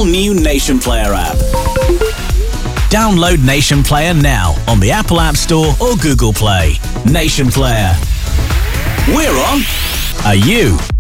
all-new Nation Player app. Download Nation Player now on the Apple App Store or Google Play. Nation Player. We're on. Are you?